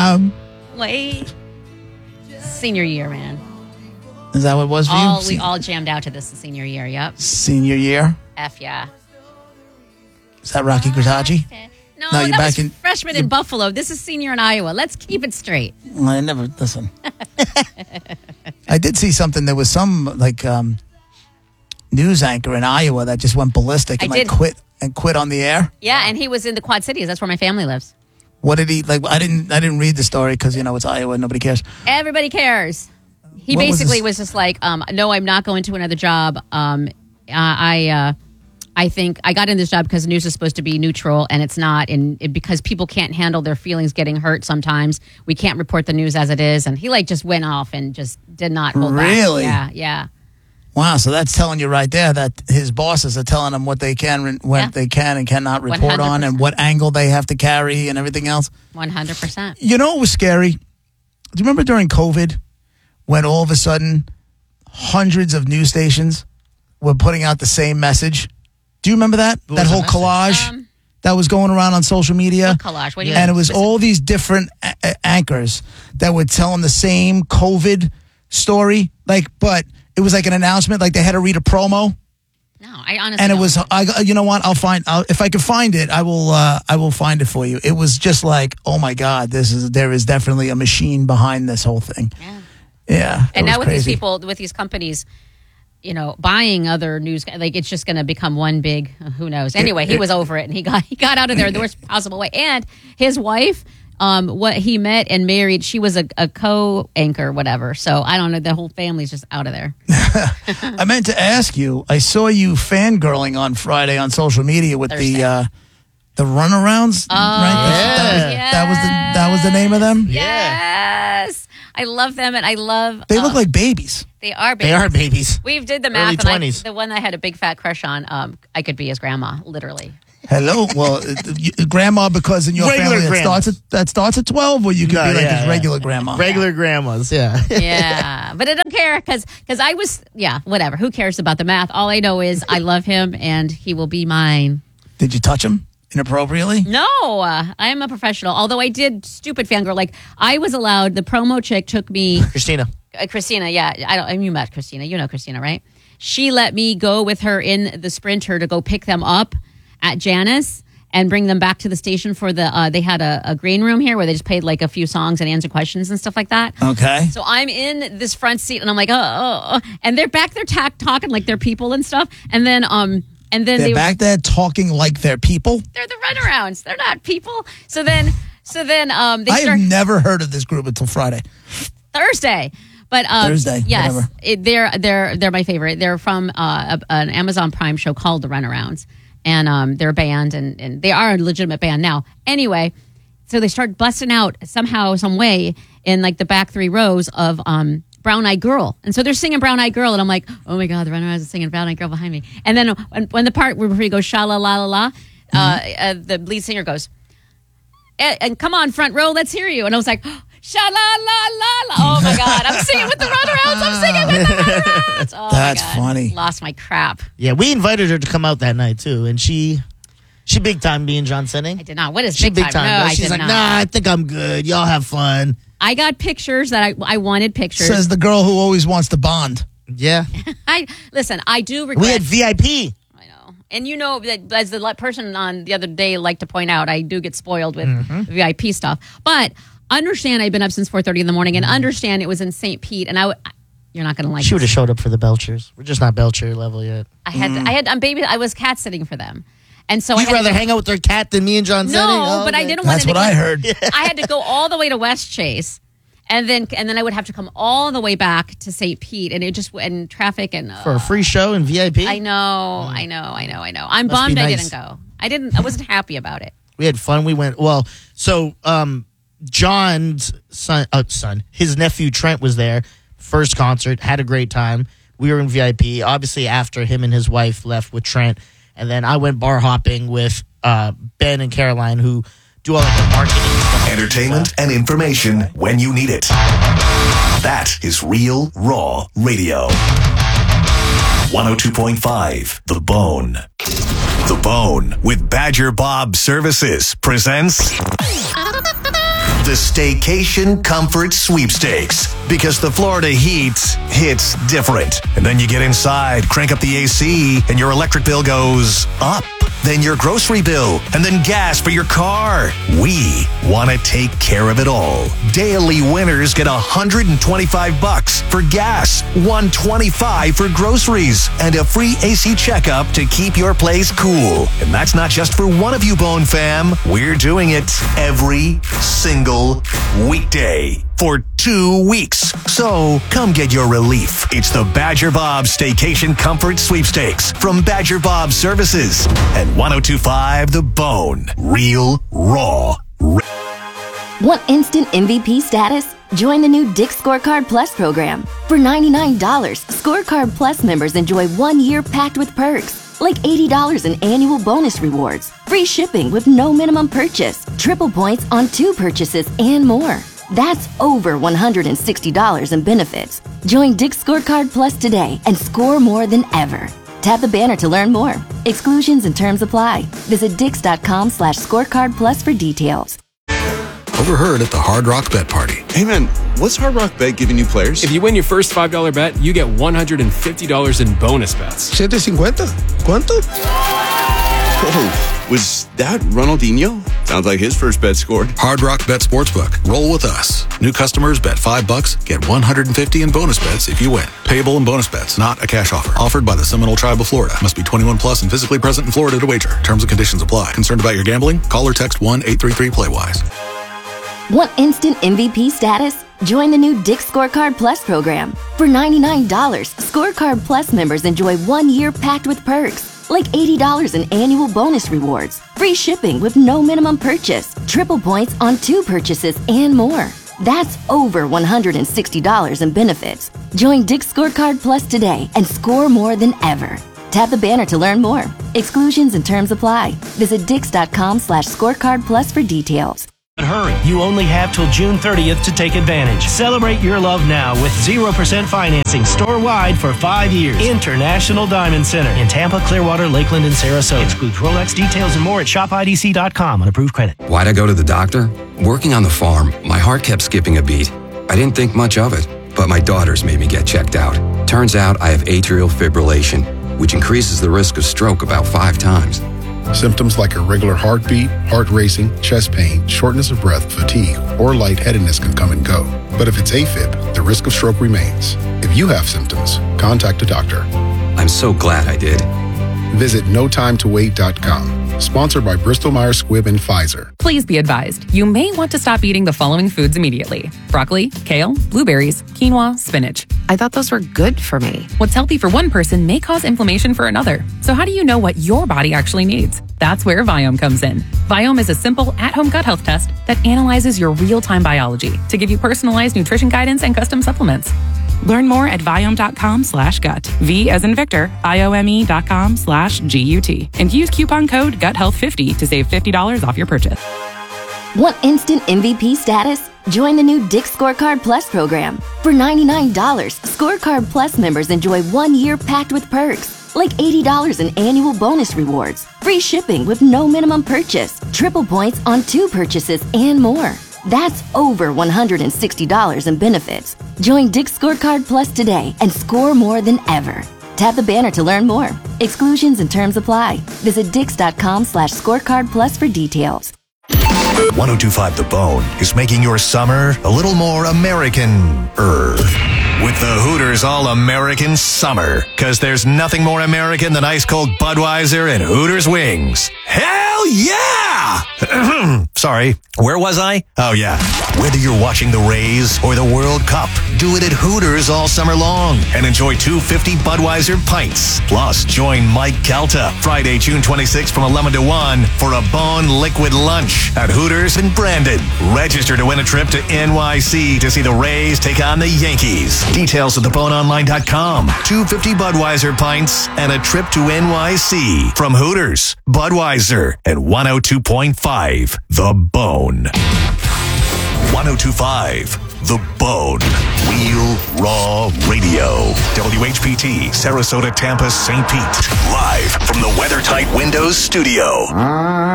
Wait. Senior year, man. Is that what it was for you? We all jammed out to this the senior year, yep. Senior year? F yeah. Is that Rocky Gritachi? No, you're that back was freshman in Buffalo. This is senior in Iowa. Let's keep it straight. I never, listen. I did see something. There was some, news anchor in Iowa that just went ballistic and quit on the air. Yeah, and he was in the Quad Cities. That's where my family lives. What did he, I didn't read the story because, it's Iowa. Nobody cares. Everybody cares. He basically was just like, no, I'm not going to another job. I think I got in this job because news is supposed to be neutral, and it's not. And because people can't handle their feelings getting hurt sometimes, we can't report the news as it is. And he just went off and just did not hold back. Really? Yeah. Wow, so that's telling you right there that his bosses are telling him what they can they can and cannot report 100%. On, and what angle they have to carry and everything else. 100%. You know what was scary? Do you remember during COVID when all of a sudden hundreds of news stations were putting out the same message? Do you remember that? That whole collage that was going around on social media? What collage? What do you mean? And it was all these different anchors that were telling the same COVID story, but it was like an announcement, like they had to read a promo. No, I honestly. And it was, you know what? If I could find it, I will find it for you. It was just like, oh my God, there is definitely a machine behind this whole thing. Yeah. And now with these people, with these companies, buying other news, it's just going to become one big, who knows. Anyway, he was over it and he got out of there the worst possible way. And his wife, what he met and married, she was a co-anchor, whatever. So I don't know, the whole family's just out of there. I meant to ask you, I saw you fangirling on Friday on social media with the runarounds, right? That was the name of them? Yes. I love them, and I love... They look like babies. They are babies. They are babies. We've did the math. Early 20s. The one I had a big fat crush on, I could be his grandma, literally. Hello? Well, grandma, because in your regular family that starts at 12, or you could be like his regular grandma. Regular grandmas, yeah. Yeah, but I don't care because I was... Yeah, whatever. Who cares about the math? All I know is I love him, and he will be mine. Did you touch him? Inappropriately? No, I am a professional. Although I did stupid fangirl. I was allowed. The promo chick took me. Christina, yeah. You met Christina. You know Christina, right? She let me go with her in the Sprinter to go pick them up at Janice and bring them back to the station for the. They had a green room here where they just played a few songs and answer questions and stuff like that. Okay. So I'm in this front seat and I'm like, and they're back there talking like they're people and stuff, and then they're back there talking like they're people. They're the runarounds. They're not people. So then I have never heard of this group until Friday. Thursday. But Thursday. Yes, they're my favorite. They're from an Amazon Prime show called The Runarounds, and they're a band, and they are a legitimate band now. Anyway, so they start busting out somehow, some way in the back 3 rows of Brown Eyed Girl. And so they're singing Brown Eyed Girl, and I'm like, oh my God, the Runarounds are singing Brown Eyed Girl behind me. And then when the part where he goes, sha la la la la, the lead singer goes, and come on, front row, let's hear you. And I was like, sha la la la la. Oh my God, I'm singing with the Runarounds. I'm singing with the Runarounds. Oh, that's funny. Lost my crap. Yeah, we invited her to come out that night too, and she big time being John Senning. I did not. What is big time? No, She's like, nah, I think I'm good. Y'all have fun. I got pictures that I wanted pictures. Says the girl who always wants to bond. Yeah. I do regret. We had VIP. I know. And that as the person on the other day liked to point out, I do get spoiled with VIP stuff. But understand I've been up since 4:30 in the morning, and understand it was in St. Pete, and you're not going to like She would have showed up for the Belchers. We're just not Belcher level yet. I was cat sitting for them. And so You'd rather hang out with their cat than me and John Senning? No, but I didn't want to. That's what I heard. I had to go all the way to West Chase, and then I would have to come all the way back to St. Pete, and it just and traffic and for a free show in VIP. I know. I'm bummed I didn't go. I wasn't happy about it. We had fun. We went John's son, his nephew Trent was there. First concert, had a great time. We were in VIP. Obviously, after him and his wife left with Trent. And then I went bar hopping with Ben and Caroline, who do all the marketing stuff. Entertainment and information when you need it. That is Real Raw Radio. 102.5 The Bone. The Bone with Badger Bob Services presents the Staycation Comfort Sweepstakes. Because the Florida heat hits different. And then you get inside, crank up the AC, and your electric bill goes up. Then your grocery bill, and then gas for your car. We want to take care of it all. Daily winners get $125 for gas, $125 for groceries, and a free AC checkup to keep your place cool. And that's not just for one of you, Bone Fam. We're doing it every single weekday for 2 weeks. So come get your relief. It's the Badger Bob Staycation Comfort Sweepstakes from Badger Bob Services and 102.5 The Bone. Real, raw. Want instant MVP status? Join the new Dick's Scorecard Plus program. For $99, Scorecard Plus members enjoy 1 year packed with perks, like $80 in annual bonus rewards, free shipping with no minimum purchase, triple points on 2 purchases, and more. That's over $160 in benefits. Join Dick's Scorecard Plus today and score more than ever. Tap the banner to learn more. Exclusions and terms apply. Visit dix.com/scorecard plus for details. Overheard at the Hard Rock Bet Party. Hey man, what's Hard Rock Bet giving you players? If you win your first $5 bet, you get $150 in bonus bets. $750. ¿Cuánto? Oh, was that Ronaldinho? Sounds like his first bet scored. Hard Rock Bet Sportsbook. Roll with us. New customers bet $5, get $150 in bonus bets if you win. Payable in bonus bets, not a cash offer. Offered by the Seminole Tribe of Florida. Must be 21 plus and physically present in Florida to wager. Terms and conditions apply. Concerned about your gambling? Call or text 1-833-PLAY-WISE. Want instant MVP status? Join the new Dick's Scorecard Plus program. For $99, Scorecard Plus members enjoy 1 year packed with perks, like $80 in annual bonus rewards, free shipping with no minimum purchase, triple points on 2 purchases, and more. That's over $160 in benefits. Join Dick's Scorecard Plus today and score more than ever. Tap the banner to learn more. Exclusions and terms apply. Visit dix.com/scorecard plus for details. Hurry, you only have till June 30th to take advantage. Celebrate your love now with 0% financing store-wide for 5 years. International Diamond Center in Tampa, Clearwater, Lakeland, and Sarasota. Excludes Rolex. Details and more at shopidc.com on approved credit. Why'd I go to the doctor? Working on the farm, my heart kept skipping a beat. I didn't think much of it, but my daughters made me get checked out. Turns out I have atrial fibrillation, which increases the risk of stroke about 5 times. Symptoms like irregular heartbeat, heart racing, chest pain, shortness of breath, fatigue, or lightheadedness can come and go. But if it's AFib, the risk of stroke remains. If you have symptoms, contact a doctor. I'm so glad I did. Visit notimetowait.com. Sponsored by Bristol-Myers Squibb and Pfizer. Please be advised, you may want to stop eating the following foods immediately: broccoli, kale, blueberries, quinoa, spinach. I thought those were good for me. What's healthy for one person may cause inflammation for another. So how do you know what your body actually needs? That's where Viome comes in. Viome is a simple at-home gut health test that analyzes your real-time biology to give you personalized nutrition guidance and custom supplements. Learn more at Viome.com/gut. V as in Victor, IOME.com/GUT. And use coupon code GUTHEALTH50 to save $50 off your purchase. Want instant MVP status? Join the new Dick's Scorecard Plus program. For $99, Scorecard Plus members enjoy 1 year packed with perks, like $80 in annual bonus rewards, free shipping with no minimum purchase, triple points on 2 purchases, and more. That's over $160 in benefits. Join Dick's Scorecard Plus today and score more than ever. Tap the banner to learn more. Exclusions and terms apply. Visit dix.com/scorecard plus for details. 102.5 The Bone is making your summer a little more American-er. With the Hooters All-American Summer. Because there's nothing more American than ice-cold Budweiser and Hooters wings. Hell yeah! Sorry, where was I? Oh yeah. Whether you're watching the Rays or the World Cup, do it at Hooters all summer long and enjoy 250 Budweiser pints. Plus, join Mike Calta Friday, June 26th from 11 to 1 for a Bone Liquid Lunch at Hooters in Brandon. Register to win a trip to NYC to see the Rays take on the Yankees. Details at theboneonline.com. 250 Budweiser pints and a trip to NYC from Hooters, Budweiser, and 102.5 The Bone. 102.5 The Bone. Real Raw Radio. WHPT, Sarasota, Tampa, St. Pete. Live from the WeatherTight Windows studio.